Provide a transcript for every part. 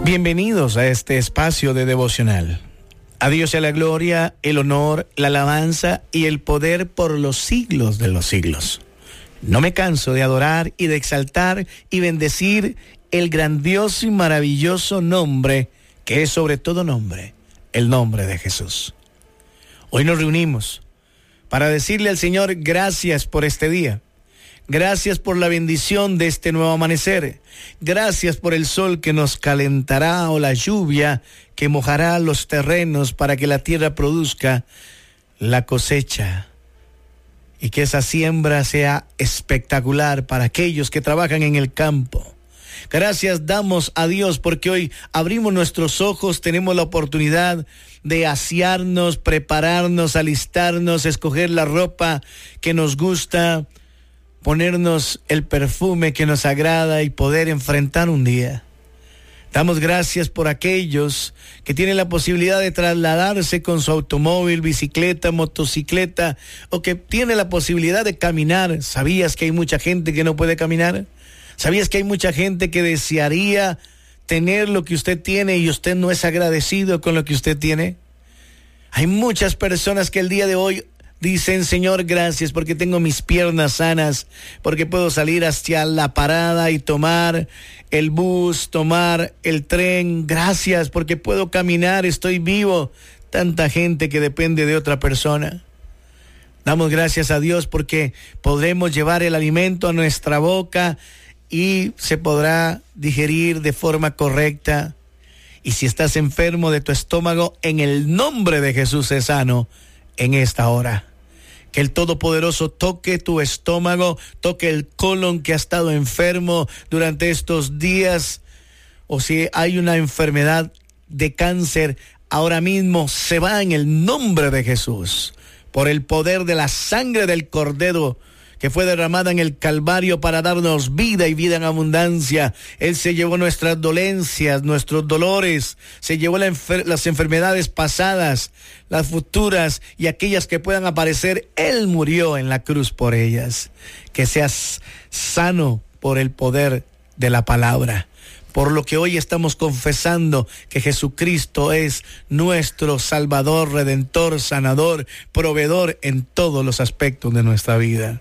Bienvenidos a este espacio de devocional. A Dios sea la gloria, el honor, la alabanza y el poder por los siglos de los siglos. No me canso de adorar y de exaltar y bendecir el grandioso y maravilloso nombre que es sobre todo nombre, el nombre de Jesús. Hoy nos reunimos para decirle al Señor gracias por este día. Gracias por la bendición de este nuevo amanecer. Gracias por el sol que nos calentará o la lluvia que mojará los terrenos para que la tierra produzca la cosecha y que esa siembra sea espectacular para aquellos que trabajan en el campo. Gracias damos a Dios porque hoy abrimos nuestros ojos, tenemos la oportunidad de asearnos, prepararnos, alistarnos, escoger la ropa que nos gusta, ponernos el perfume que nos agrada y poder enfrentar un día. Damos gracias por aquellos que tienen la posibilidad de trasladarse con su automóvil, bicicleta, motocicleta, o que tienen la posibilidad de caminar. ¿Sabías que hay mucha gente que no puede caminar? ¿Sabías que hay mucha gente que desearía tener lo que usted tiene y usted no es agradecido con lo que usted tiene? Hay muchas personas que el día de hoy dicen, Señor, gracias porque tengo mis piernas sanas, porque puedo salir hacia la parada y tomar el bus, tomar el tren. Gracias porque puedo caminar, estoy vivo. Tanta gente que depende de otra persona. Damos gracias a Dios porque podremos llevar el alimento a nuestra boca y se podrá digerir de forma correcta. Y si estás enfermo de tu estómago, en el nombre de Jesús es sano en esta hora. Que el Todopoderoso toque tu estómago, toque el colon que ha estado enfermo durante estos días, o si hay una enfermedad de cáncer, ahora mismo se va en el nombre de Jesús, por el poder de la sangre del Cordero que fue derramada en el Calvario para darnos vida y vida en abundancia. Él se llevó nuestras dolencias, nuestros dolores, se llevó las enfermedades pasadas, las futuras y aquellas que puedan aparecer. Él murió en la cruz por ellas. Que seas sano por el poder de la palabra. Por lo que hoy estamos confesando que Jesucristo es nuestro Salvador, Redentor, Sanador, Proveedor en todos los aspectos de nuestra vida.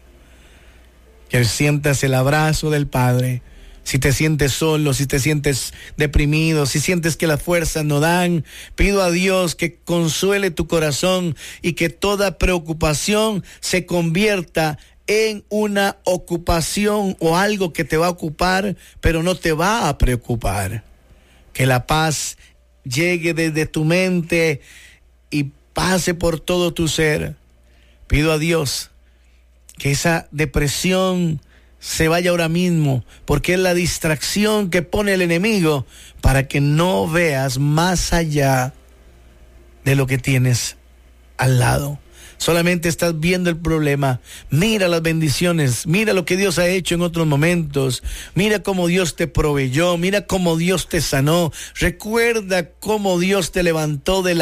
Que sientas el abrazo del Padre. Si te sientes solo, si te sientes deprimido, si sientes que las fuerzas no dan, pido a Dios que consuele tu corazón y que toda preocupación se convierta en una ocupación o algo que te va a ocupar, pero no te va a preocupar. Que la paz llegue desde tu mente y pase por todo tu ser. Pido a Dios que esa depresión se vaya ahora mismo, porque es la distracción que pone el enemigo para que no veas más allá de lo que tienes al lado. Solamente estás viendo el problema. Mira las bendiciones, mira lo que Dios ha hecho en otros momentos, mira cómo Dios te proveyó, mira cómo Dios te sanó. Recuerda cómo Dios te levantó del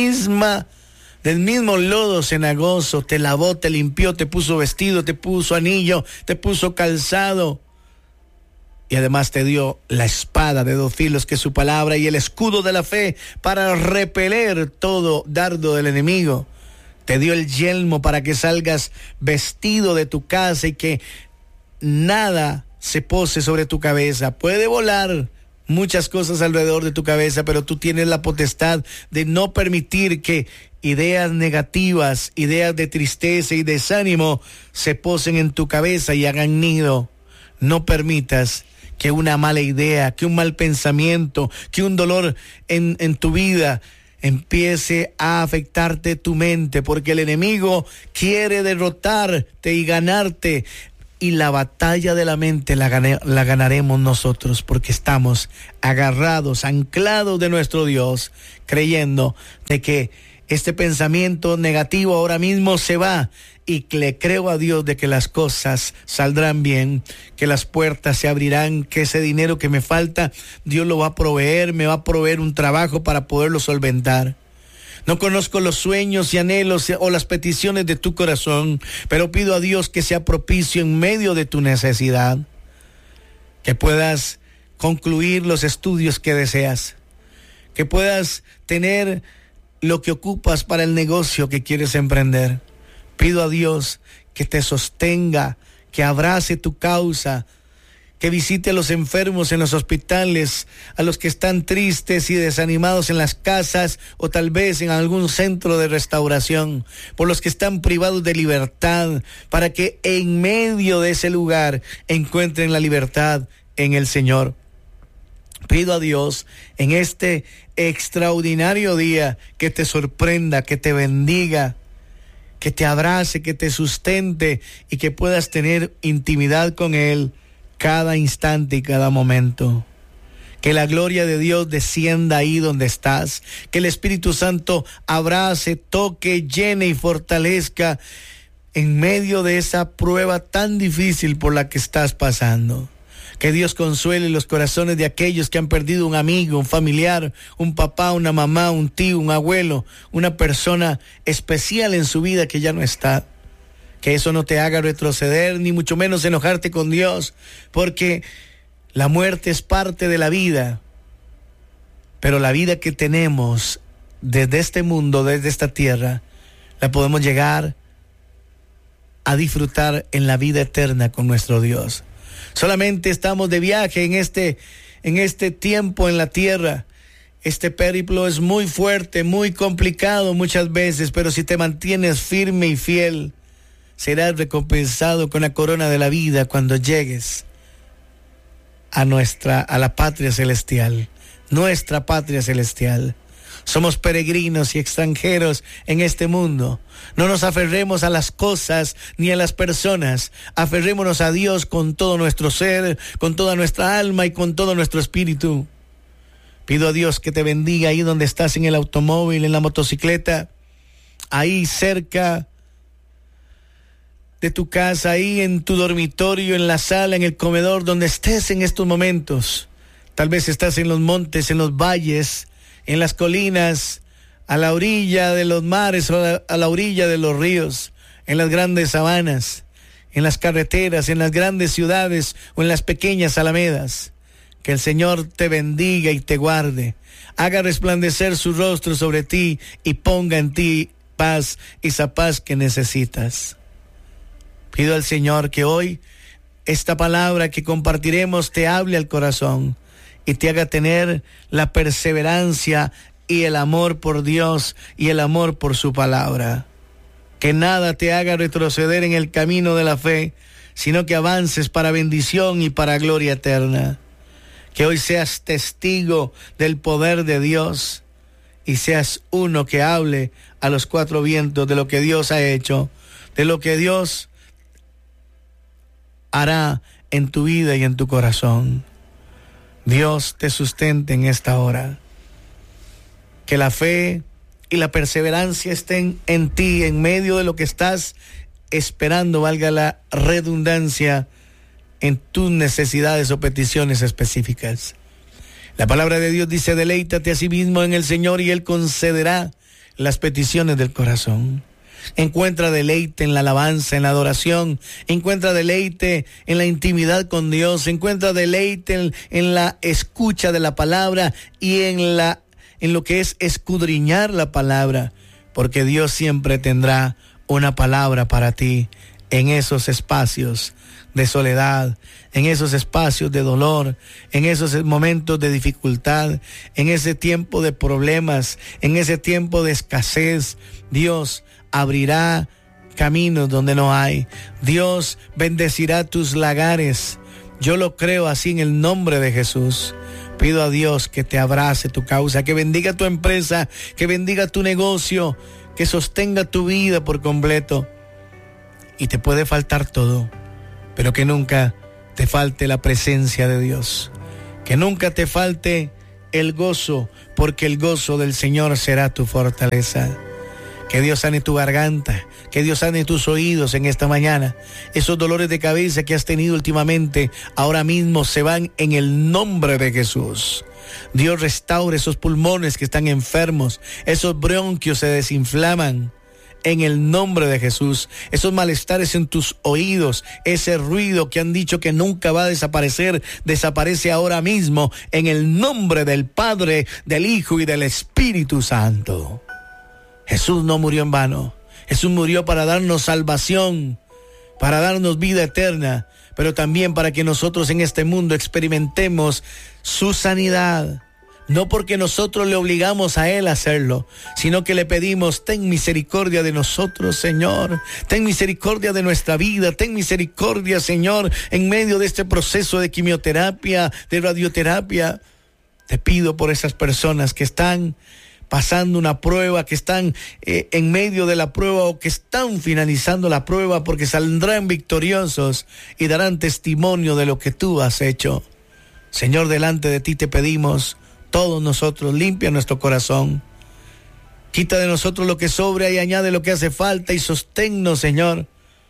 mismo lodo cenagoso, te lavó, te limpió, te puso vestido, te puso anillo, te puso calzado. Y además te dio la espada de dos filos que es su palabra y el escudo de la fe para repeler todo dardo del enemigo. Te dio el yelmo para que salgas vestido de tu casa y que nada se pose sobre tu cabeza. Puede volar muchas cosas alrededor de tu cabeza, pero tú tienes la potestad de no permitir que ideas negativas, ideas de tristeza y desánimo se posen en tu cabeza y hagan nido. No permitas que una mala idea, que un mal pensamiento, que un dolor en tu vida empiece a afectarte tu mente, porque el enemigo quiere derrotarte y ganarte. Y la batalla de la mente la ganaremos nosotros, porque estamos agarrados, anclados de nuestro Dios, creyendo de que este pensamiento negativo ahora mismo se va, y le creo a Dios de que las cosas saldrán bien, que las puertas se abrirán, que ese dinero que me falta, Dios lo va a proveer, me va a proveer un trabajo para poderlo solventar. No conozco los sueños y anhelos o las peticiones de tu corazón, pero pido a Dios que sea propicio en medio de tu necesidad, que puedas concluir los estudios que deseas, que puedas tener lo que ocupas para el negocio que quieres emprender. Pido a Dios que te sostenga, que abrace tu causa, que visite a los enfermos en los hospitales, a los que están tristes y desanimados en las casas o tal vez en algún centro de restauración, por los que están privados de libertad, para que en medio de ese lugar encuentren la libertad en el Señor. Pido a Dios en este extraordinario día que te sorprenda, que te bendiga, que te abrace, que te sustente y que puedas tener intimidad con Él cada instante y cada momento. Que la gloria de Dios descienda ahí donde estás, que el Espíritu Santo abrace, toque, llene y fortalezca en medio de esa prueba tan difícil por la que estás pasando. Que Dios consuele los corazones de aquellos que han perdido un amigo, un familiar, un papá, una mamá, un tío, un abuelo, una persona especial en su vida que ya no está. Que eso no te haga retroceder, ni mucho menos enojarte con Dios, porque la muerte es parte de la vida. Pero la vida que tenemos desde este mundo, desde esta tierra, la podemos llegar a disfrutar en la vida eterna con nuestro Dios. Solamente estamos de viaje en este tiempo en la tierra. Este périplo es muy fuerte, muy complicado muchas veces, pero si te mantienes firme y fiel, serás recompensado con la corona de la vida cuando llegues a la patria celestial, nuestra patria celestial. Somos peregrinos y extranjeros en este mundo. No nos aferremos a las cosas ni a las personas. Aferrémonos a Dios con todo nuestro ser, con toda nuestra alma y con todo nuestro espíritu. Pido a Dios que te bendiga ahí donde estás, en el automóvil, en la motocicleta, ahí cerca de tu casa, ahí en tu dormitorio, en la sala, en el comedor, donde estés en estos momentos. Tal vez estás en los montes, en los valles, en las colinas, a la orilla de los mares o a la orilla de los ríos, en las grandes sabanas, en las carreteras, en las grandes ciudades o en las pequeñas alamedas. Que el Señor te bendiga y te guarde, haga resplandecer su rostro sobre ti y ponga en ti paz, esa paz que necesitas. Pido al Señor que hoy esta palabra que compartiremos te hable al corazón y te haga tener la perseverancia y el amor por Dios y el amor por su palabra. Que nada te haga retroceder en el camino de la fe, sino que avances para bendición y para gloria eterna. Que hoy seas testigo del poder de Dios y seas uno que hable a los cuatro vientos de lo que Dios ha hecho, de lo que Dios hará en tu vida y en tu corazón. Dios te sustente en esta hora. Que la fe y la perseverancia estén en ti, en medio de lo que estás esperando, valga la redundancia, en tus necesidades o peticiones específicas. La palabra de Dios dice: deleítate a sí mismo en el Señor y Él concederá las peticiones del corazón. Encuentra deleite en la alabanza, en la adoración. Encuentra deleite en la intimidad con Dios. Encuentra deleite en la escucha de la palabra y en lo que es escudriñar la palabra, porque Dios siempre tendrá una palabra para ti en esos espacios de soledad, en esos espacios de dolor, en esos momentos de dificultad, en ese tiempo de problemas, en ese tiempo de escasez. Dios abrirá caminos donde no hay. Dios bendecirá tus lagares. Yo lo creo así en el nombre de Jesús. Pido a Dios que te abrace tu causa, que bendiga tu empresa, que bendiga tu negocio, que sostenga tu vida por completo. Y te puede faltar todo, pero que nunca te falte la presencia de Dios. Que nunca te falte el gozo, porque el gozo del Señor será tu fortaleza. Que Dios sane tu garganta, que Dios sane tus oídos en esta mañana. Esos dolores de cabeza que has tenido últimamente, ahora mismo se van en el nombre de Jesús. Dios restaure esos pulmones que están enfermos, esos bronquios se desinflaman en el nombre de Jesús. Esos malestares en tus oídos, ese ruido que han dicho que nunca va a desaparecer, desaparece ahora mismo en el nombre del Padre, del Hijo y del Espíritu Santo. Jesús no murió en vano. Jesús murió para darnos salvación, para darnos vida eterna, pero también para que nosotros en este mundo experimentemos su sanidad. No porque nosotros le obligamos a Él a hacerlo, sino que le pedimos: ten misericordia de nosotros, Señor. Ten misericordia de nuestra vida. Ten misericordia, Señor, en medio de este proceso de quimioterapia, de radioterapia. Te pido por esas personas que están pasando una prueba, que están en medio de la prueba o que están finalizando la prueba, porque saldrán victoriosos y darán testimonio de lo que tú has hecho. Señor, delante de ti te pedimos, todos nosotros, limpia nuestro corazón. Quita de nosotros lo que sobra y añade lo que hace falta, y sosténnos, Señor,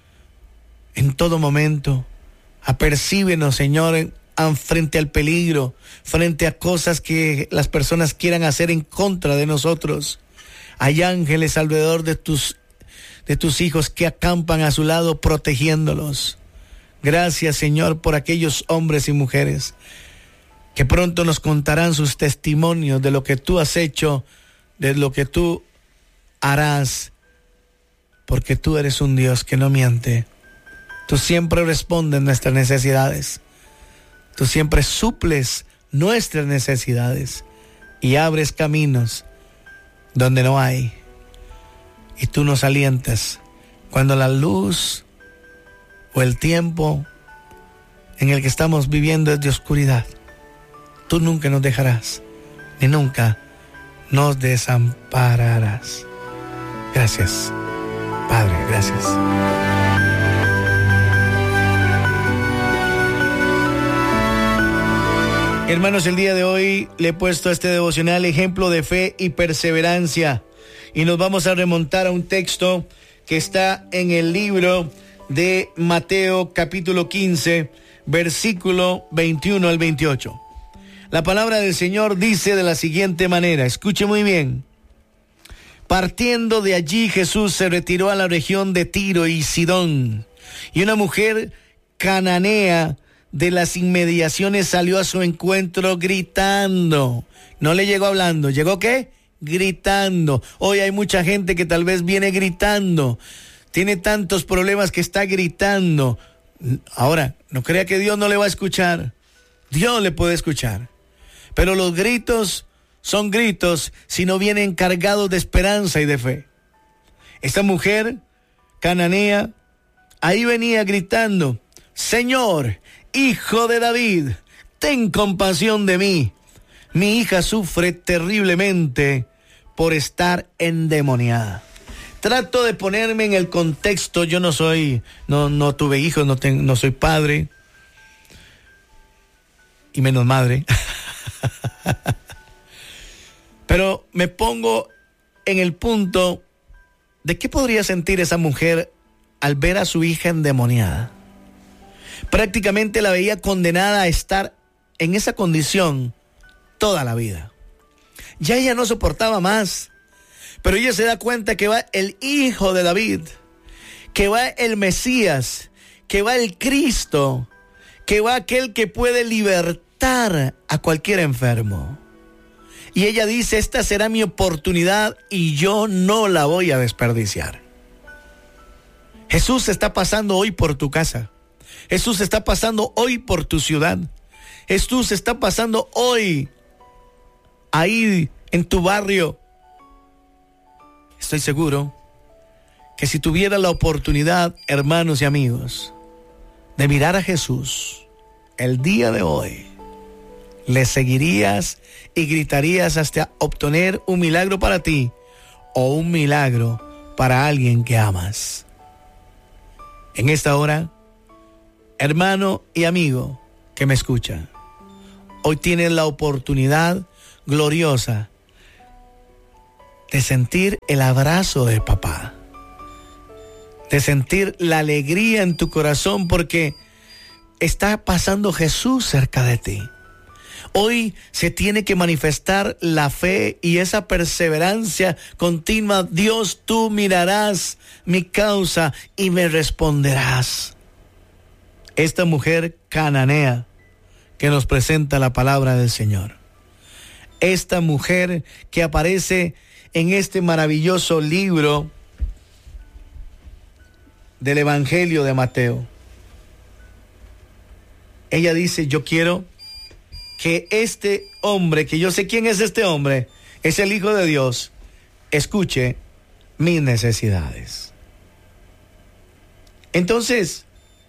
en todo momento. Apercíbenos, Señor, frente al peligro, frente a cosas que las personas quieran hacer en contra de nosotros. Hay ángeles alrededor de tus hijos que acampan a su lado protegiéndolos. Gracias, Señor, por aquellos hombres y mujeres que pronto nos contarán sus testimonios de lo que tú has hecho, de lo que tú harás, porque tú eres un Dios que no miente. Tú siempre respondes nuestras necesidades. Tú siempre suples nuestras necesidades y abres caminos donde no hay. Y tú nos alientas cuando la luz o el tiempo en el que estamos viviendo es de oscuridad. Tú nunca nos dejarás, ni nunca nos desampararás. Gracias, Padre, gracias. Hermanos, el día de hoy le he puesto a este devocional ejemplo de fe y perseverancia. Y nos vamos a remontar a un texto que está en el libro de Mateo capítulo 15, versículo 21 al 28. La palabra del Señor dice de la siguiente manera, escuche muy bien. Partiendo de allí, Jesús se retiró a la región de Tiro y Sidón, y una mujer cananea de las inmediaciones salió a su encuentro gritando. No le llegó hablando, ¿llegó qué? Gritando. Hoy hay mucha gente que tal vez viene gritando, tiene tantos problemas que está gritando. Ahora, no crea que Dios no le va a escuchar. Dios le puede escuchar, pero los gritos son gritos si no vienen cargados de esperanza y de fe. Esta mujer cananea ahí venía gritando: Señor, Hijo de David, ten compasión de mí. Mi hija sufre terriblemente por estar endemoniada. Trato de ponerme en el contexto. Yo no tuve hijos, no soy padre, y menos madre. Pero me pongo en el punto de qué podría sentir esa mujer al ver a su hija endemoniada. Prácticamente la veía condenada a estar en esa condición toda la vida. Ya ella no soportaba más, pero ella se da cuenta que va el Hijo de David, que va el Mesías, que va el Cristo, que va aquel que puede libertar a cualquier enfermo. Y ella dice: esta será mi oportunidad y yo no la voy a desperdiciar. Jesús está pasando hoy por tu casa. Jesús está pasando hoy por tu ciudad. Jesús está pasando hoy ahí en tu barrio. Estoy seguro que si tuviera la oportunidad, hermanos y amigos, de mirar a Jesús el día de hoy, le seguirías y gritarías hasta obtener un milagro para ti o un milagro para alguien que amas. En esta hora, hermano y amigo que me escucha, hoy tienes la oportunidad gloriosa de sentir el abrazo de papá, de sentir la alegría en tu corazón porque está pasando Jesús cerca de ti. Hoy se tiene que manifestar la fe y esa perseverancia continua. Dios, tú mirarás mi causa y me responderás. Esta mujer cananea que nos presenta la palabra del Señor. Esta mujer que aparece en este maravilloso libro del Evangelio de Mateo. Ella dice, yo quiero que este hombre, que yo sé quién es este hombre, es el Hijo de Dios, escuche mis necesidades. Entonces,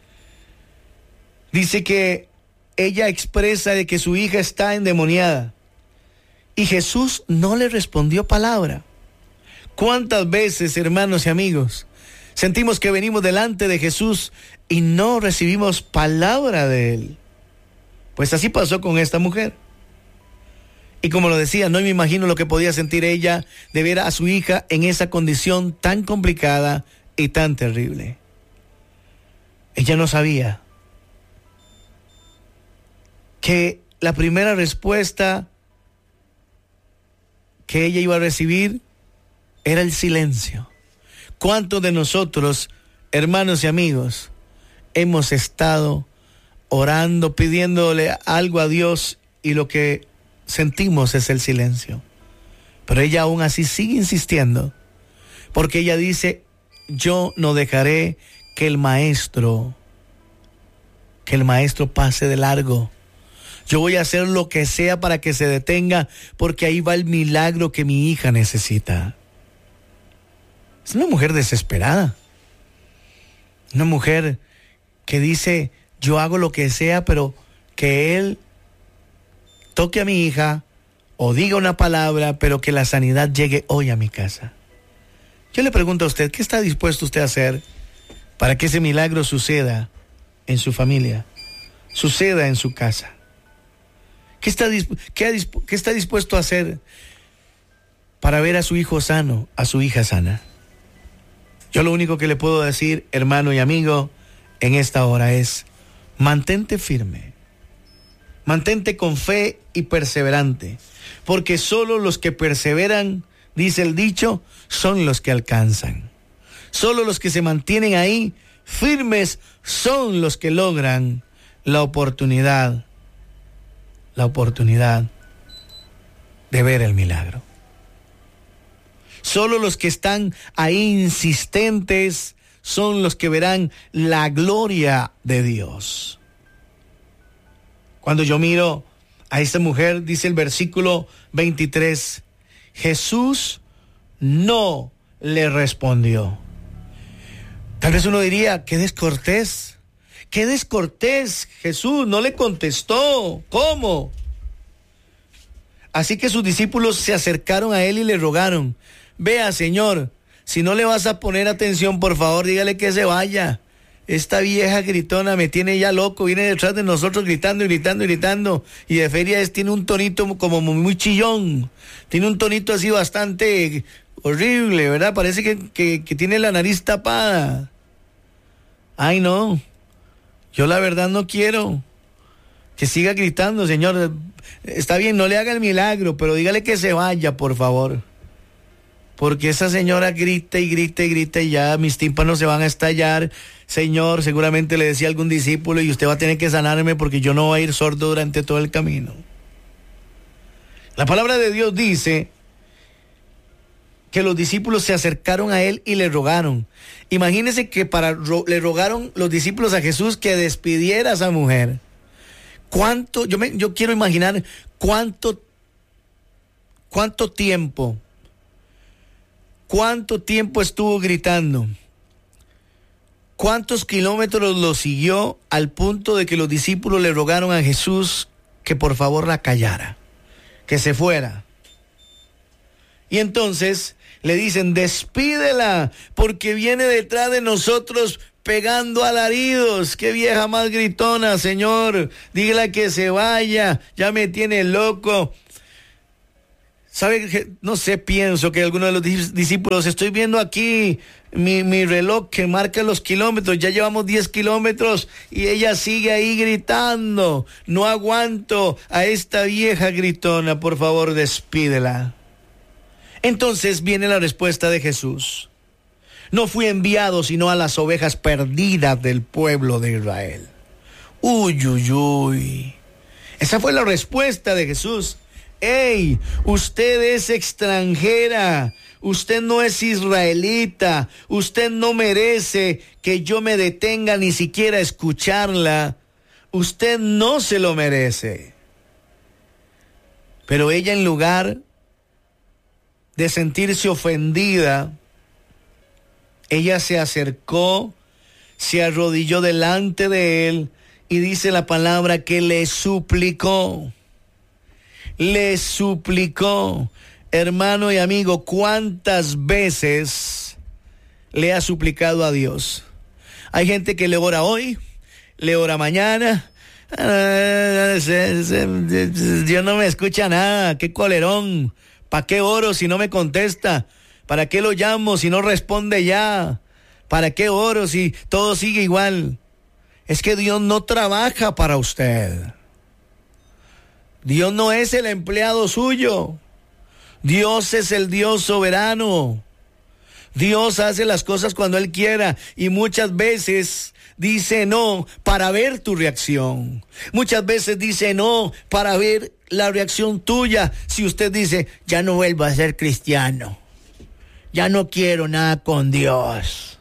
dice que ella expresa de que su hija está endemoniada y Jesús no le respondió palabra. ¿Cuántas veces, hermanos y amigos, sentimos que venimos delante de Jesús y no recibimos palabra de Él? Pues así pasó con esta mujer. Y como lo decía, no me imagino lo que podía sentir ella de ver a su hija en esa condición tan complicada y tan terrible. Ella no sabía que la primera respuesta que ella iba a recibir era el silencio. ¿Cuántos de nosotros, hermanos y amigos, hemos estado orando, pidiéndole algo a Dios y lo que sentimos es el silencio? Pero ella aún así sigue insistiendo, porque ella dice, yo no dejaré que el maestro pase de largo. Yo voy a hacer lo que sea para que se detenga, porque ahí va el milagro que mi hija necesita. Es una mujer desesperada. Una mujer que dice, yo hago lo que sea, pero que él toque a mi hija o diga una palabra, pero que la sanidad llegue hoy a mi casa. Yo le pregunto a usted, ¿qué está dispuesto usted a hacer para que ese milagro suceda en su familia, suceda en su casa? ¿Qué está dispuesto a hacer para ver a su hijo sano, a su hija sana? Yo lo único que le puedo decir, hermano y amigo, en esta hora es, mantente firme, mantente con fe y perseverante, porque solo los que perseveran, dice el dicho, son los que alcanzan. Solo los que se mantienen ahí firmes son los que logran la oportunidad de ver el milagro. Solo los que están ahí insistentes son los que verán la gloria de Dios. Cuando yo miro a esta mujer, dice el versículo 23, Jesús no le respondió. Tal vez uno diría, qué descortés, Jesús no le contestó. ¿Cómo? Así que sus discípulos se acercaron a él y le rogaron, vea, Señor, si no le vas a poner atención, por favor, dígale que se vaya. Esta vieja gritona me tiene ya loco, viene detrás de nosotros gritando y gritando y gritando. Y de feria tiene un tonito como muy chillón. Tiene un tonito así bastante horrible, ¿verdad? Parece que tiene la nariz tapada. Ay, no. Yo la verdad no quiero que siga gritando, Señor. Está bien, no le haga el milagro, pero dígale que se vaya, por favor. Porque esa señora grita y grita y grita y ya mis tímpanos se van a estallar. Señor, seguramente le decía a algún discípulo, y usted va a tener que sanarme porque yo no voy a ir sordo durante todo el camino. La palabra de Dios dice que los discípulos se acercaron a él y le rogaron. Imagínense que le rogaron los discípulos a Jesús que despidiera a esa mujer. Yo quiero imaginar cuánto tiempo estuvo gritando, cuántos kilómetros lo siguió al punto de que los discípulos le rogaron a Jesús que por favor la callara, que se fuera. Y entonces le dicen, despídela, porque viene detrás de nosotros pegando alaridos. Qué vieja más gritona, Señor, dígale que se vaya, ya me tiene loco. ¿Sabe? No sé, pienso que algunos de los discípulos, estoy viendo aquí mi reloj que marca los kilómetros, ya llevamos 10 kilómetros y ella sigue ahí gritando. No aguanto a esta vieja gritona, por favor, despídela. Entonces viene la respuesta de Jesús. No fui enviado sino a las ovejas perdidas del pueblo de Israel. Uy, uy, uy. Esa fue la respuesta de Jesús. ¡Ey! Usted es extranjera, usted no es israelita, usted no merece que yo me detenga ni siquiera a escucharla, usted no se lo merece. Pero ella, en lugar de sentirse ofendida, ella se acercó, se arrodilló delante de él y dice la palabra que le suplicó. Le suplicó. Hermano y amigo, ¿cuántas veces le ha suplicado a Dios? Hay gente que le ora hoy, le ora mañana. Dios no me escucha nada, qué colerón. ¿Para qué oro si no me contesta? ¿Para qué lo llamo si no responde ya? ¿Para qué oro si todo sigue igual? Es que Dios no trabaja para usted. Dios no es el empleado suyo. Dios es el Dios soberano. Dios hace las cosas cuando Él quiera y muchas veces dice no para ver tu reacción. Muchas veces dice no para ver la reacción tuya. Si usted dice, ya no vuelvo a ser cristiano, ya no quiero nada con Dios,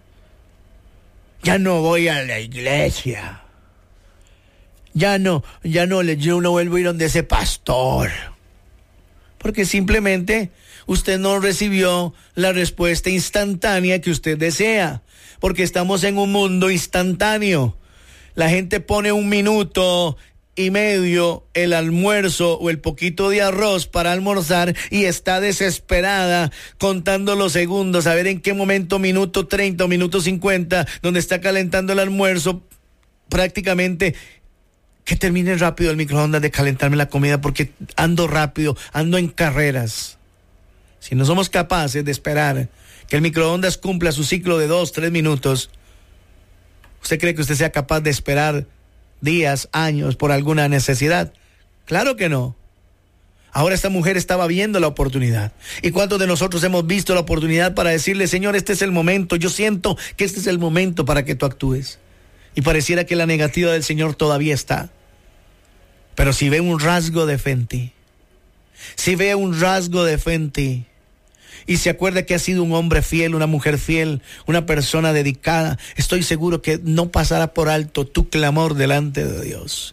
ya no voy a la iglesia, yo no vuelvo a ir donde ese pastor, porque simplemente usted no recibió la respuesta instantánea que usted desea, porque estamos en un mundo instantáneo. La gente pone 1 minuto y medio el almuerzo o el poquito de arroz para almorzar y está desesperada contando los segundos a ver en qué momento, minuto 30 o minuto 50, donde está calentando el almuerzo, prácticamente que termine rápido el microondas de calentarme la comida porque ando rápido, ando en carreras. Si no somos capaces de esperar que el microondas cumpla su ciclo de 2-3 minutos, ¿usted cree que usted sea capaz de esperar días, años por alguna necesidad? Claro que no. Ahora esta mujer estaba viendo la oportunidad. ¿Y cuántos de nosotros hemos visto la oportunidad para decirle, Señor, este es el momento, yo siento que este es el momento para que tú actúes? Y pareciera que la negativa del Señor todavía está. Pero si ve un rasgo de fe en ti, si ve un rasgo de fe en ti, y se acuerda que ha sido un hombre fiel, una mujer fiel, una persona dedicada, estoy seguro que no pasará por alto tu clamor delante de Dios.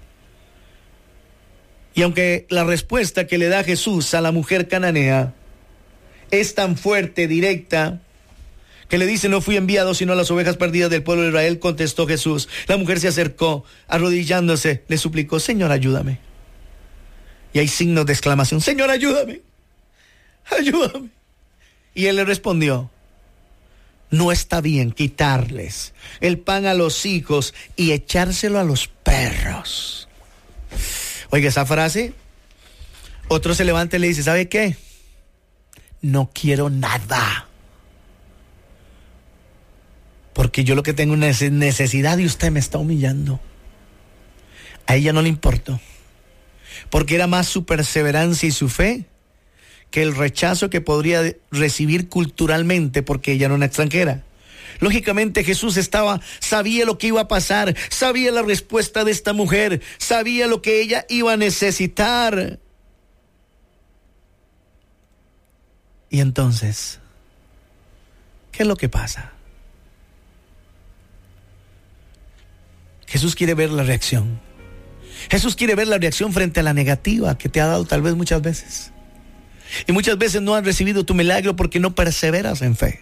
Y aunque la respuesta que le da Jesús a la mujer cananea es tan fuerte, directa, que le dice, no fui enviado sino a las ovejas perdidas del pueblo de Israel, contestó Jesús. La mujer se acercó, arrodillándose, le suplicó, Señor, ayúdame. Y hay signos de exclamación, Señor, ayúdame, ayúdame. Y él le respondió, no está bien quitarles el pan a los hijos y echárselo a los perros. Oiga esa frase. Otro se levanta y le dice, ¿sabe qué? No quiero nada, porque yo lo que tengo es necesidad y usted me está humillando. A ella no le importó, porque era más su perseverancia y su fe que el rechazo que podría recibir culturalmente, porque ella era una extranjera. Lógicamente Jesús sabía lo que iba a pasar, sabía la respuesta de esta mujer, sabía lo que ella iba a necesitar. Y entonces, ¿qué es lo que pasa? Jesús quiere ver la reacción. Jesús quiere ver la reacción frente a la negativa que te ha dado tal vez muchas veces. Y muchas veces no has recibido tu milagro porque no perseveras en fe.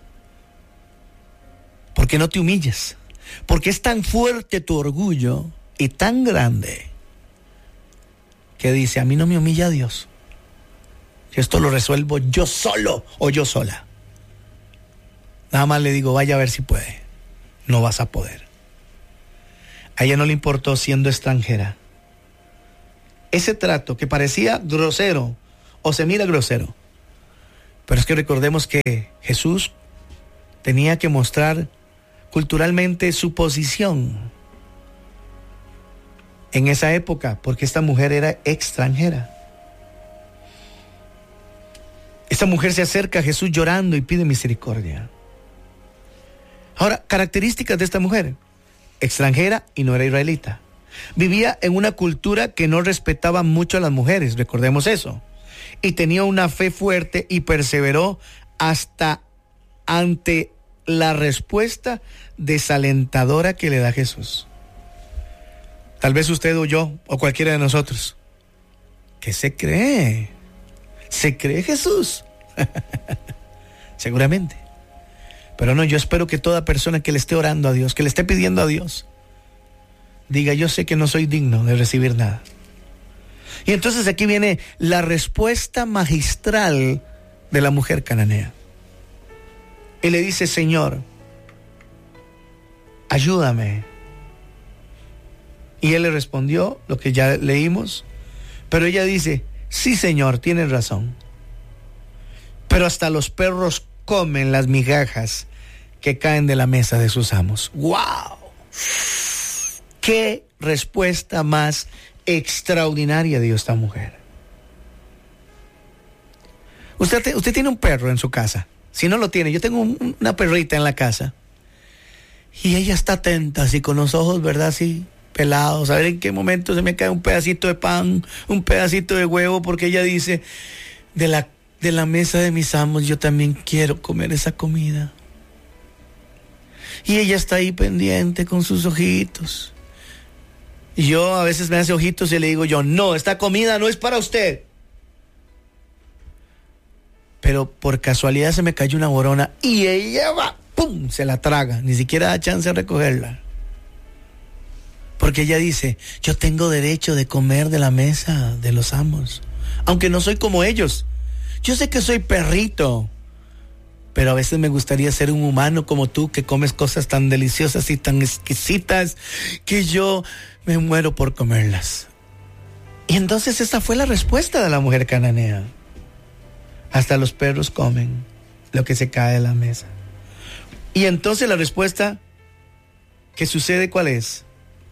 Porque no te humilles. Porque es tan fuerte tu orgullo y tan grande que dice, a mí no me humilla Dios. Esto lo resuelvo yo solo o yo sola. Nada más le digo, vaya a ver si puede. No vas a poder. A ella no le importó siendo extranjera. Ese trato que parecía grosero o se mira grosero. Pero es que recordemos que Jesús tenía que mostrar culturalmente su posición en esa época, porque esta mujer era extranjera. Esta mujer se acerca a Jesús llorando y pide misericordia. Ahora, características de esta mujer: extranjera y no era israelita. Vivía en una cultura que no respetaba mucho a las mujeres, recordemos eso. Y tenía una fe fuerte y perseveró hasta ante la respuesta desalentadora que le da Jesús. Tal vez usted o yo, o cualquiera de nosotros. ¿Qué se cree? ¿Se cree Jesús? Seguramente. Pero no, yo espero que toda persona que le esté orando a Dios, que le esté pidiendo a Dios, diga: yo sé que no soy digno de recibir nada. Y entonces aquí viene la respuesta magistral de la mujer cananea. Y le dice: Señor, ayúdame. Y él le respondió lo que ya leímos, pero ella dice: sí, Señor, tienes razón, pero hasta los perros comen las migajas que caen de la mesa de sus amos. ¡Wow! ¡Qué respuesta más extraordinaria dio esta mujer! Usted tiene un perro en su casa. Si no lo tiene, yo tengo una perrita en la casa. Y ella está atenta, así con los ojos, ¿verdad? Así pelados, a ver en qué momento se me cae un pedacito de pan, un pedacito de huevo, porque ella dice: de la mesa de mis amos yo también quiero comer esa comida. Y ella está ahí pendiente con sus ojitos. Y yo a veces me hace ojitos y le digo yo: no, esta comida no es para usted. Pero por casualidad se me cayó una borona y ella va, ¡pum!, se la traga, ni siquiera da chance de recogerla. Porque ella dice: yo tengo derecho de comer de la mesa de los amos, aunque no soy como ellos. Yo sé que soy perrito, pero a veces me gustaría ser un humano como tú, que comes cosas tan deliciosas y tan exquisitas que yo me muero por comerlas. Y entonces esa fue la respuesta de la mujer cananea: hasta los perros comen lo que se cae de la mesa. Y entonces la respuesta que sucede, ¿cuál es?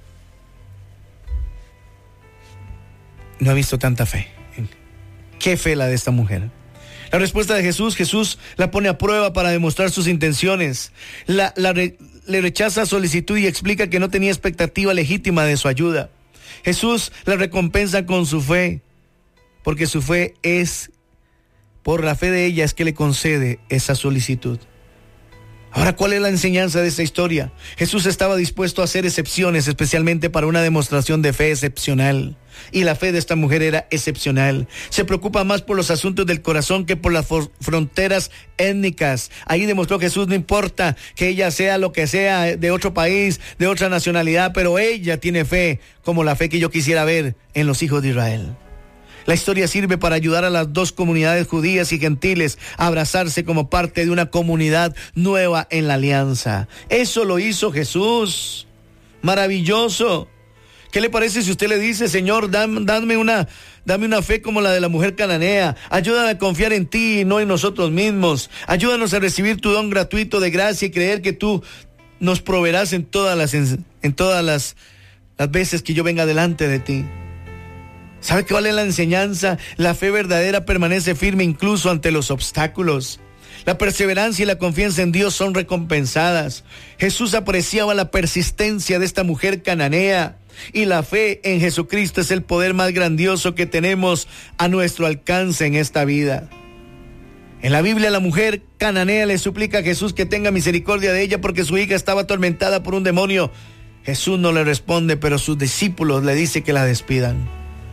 No he visto tanta fe. ¿Qué fe la de esta mujer? La respuesta de Jesús la pone a prueba para demostrar sus intenciones. Le rechaza solicitud y explica que no tenía expectativa legítima de su ayuda. Jesús la recompensa con su fe, porque su fe es, por la fe de ella es que le concede esa solicitud. Ahora, ¿cuál es la enseñanza de esta historia? Jesús estaba dispuesto a hacer excepciones, especialmente para una demostración de fe excepcional. Y la fe de esta mujer era excepcional. Se preocupa más por los asuntos del corazón que por las fronteras étnicas. Ahí demostró Jesús: no importa que ella sea lo que sea, de otro país, de otra nacionalidad, pero ella tiene fe, como la fe que yo quisiera ver en los hijos de Israel. La historia sirve para ayudar a las dos comunidades judías y gentiles a abrazarse como parte de una comunidad nueva en la alianza. Eso lo hizo Jesús. Maravilloso. ¿Qué le parece si usted le dice: Señor, dame una fe como la de la mujer cananea? Ayúdame a confiar en ti y no en nosotros mismos. Ayúdanos a recibir tu don gratuito de gracia y creer que tú nos proveerás en todas las veces que yo venga delante de ti. ¿Sabe cuál es la enseñanza? La fe verdadera permanece firme incluso ante los obstáculos. La perseverancia y la confianza en Dios son recompensadas. Jesús apreciaba la persistencia de esta mujer cananea, y la fe en Jesucristo es el poder más grandioso que tenemos a nuestro alcance en esta vida. En la Biblia, la mujer cananea le suplica a Jesús que tenga misericordia de ella porque su hija estaba atormentada por un demonio. Jesús no le responde, pero sus discípulos le dicen que la despidan.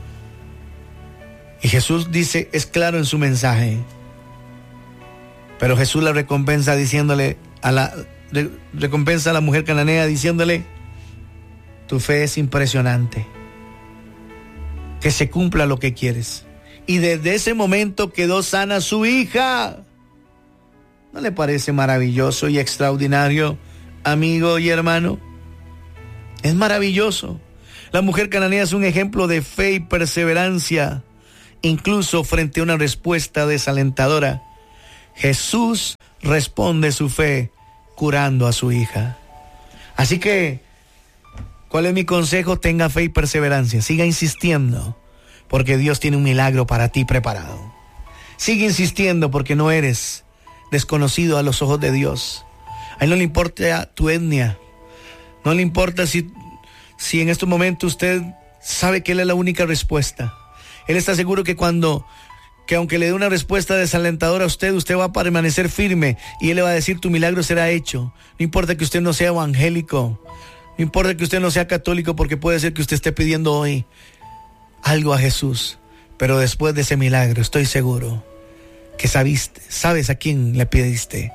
Y Jesús dice, es claro en su mensaje, pero Jesús la recompensa recompensa a la mujer cananea diciéndole: tu fe es impresionante, que se cumpla lo que quieres. Y desde ese momento quedó sana su hija. ¿No le parece maravilloso y extraordinario, amigo y hermano? Es maravilloso. La mujer cananea es un ejemplo de fe y perseverancia. incluso frente a una respuesta desalentadora, Jesús responde su fe curando a su hija. Así que, ¿cuál es mi consejo? Tenga fe y perseverancia. Siga insistiendo, porque Dios tiene un milagro para ti preparado. Sigue insistiendo, porque no eres desconocido a los ojos de Dios. A Él no le importa tu etnia. No le importa si en este momento usted sabe que Él es la única respuesta. Él está seguro que aunque le dé una respuesta desalentadora a usted va a permanecer firme y Él le va a decir: tu milagro será hecho. No importa que usted no sea evangélico, no importa que usted no sea católico, porque puede ser que usted esté pidiendo hoy algo a Jesús, pero después de ese milagro estoy seguro que sabes a quién le pediste,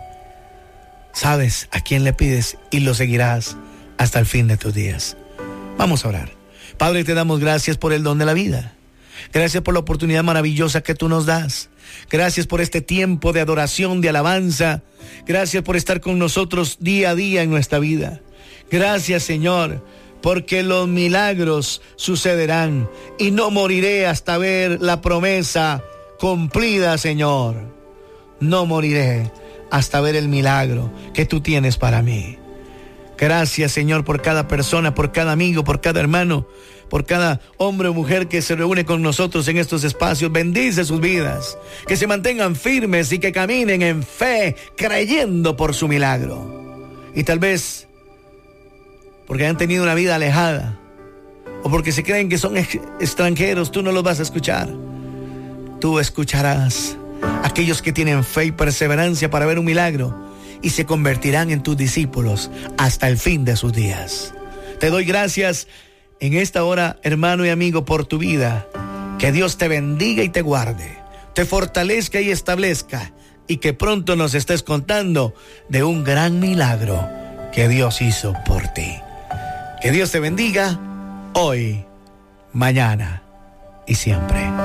sabes a quién le pides y lo seguirás hasta el fin de tus días. Vamos a orar. Padre, te damos gracias por el don de la vida. Gracias por la oportunidad maravillosa que tú nos das. Gracias por este tiempo de adoración, de alabanza. Gracias por estar con nosotros día a día en nuestra vida. Gracias, Señor, porque los milagros sucederán y no moriré hasta ver la promesa cumplida, Señor. No moriré hasta ver el milagro que tú tienes para mí. Gracias, Señor, por cada persona, por cada amigo, por cada hermano, por cada hombre o mujer que se reúne con nosotros en estos espacios. Bendice sus vidas, que se mantengan firmes y que caminen en fe, creyendo por su milagro. Y tal vez porque han tenido una vida alejada, o porque se creen que son extranjeros, tú no los vas a escuchar. Tú escucharás a aquellos que tienen fe y perseverancia para ver un milagro, y se convertirán en tus discípulos hasta el fin de sus días. Te doy gracias en esta hora, hermano y amigo, por tu vida. Que Dios te bendiga y te guarde, te fortalezca y establezca, y que pronto nos estés contando de un gran milagro que Dios hizo por ti. Que Dios te bendiga hoy, mañana y siempre.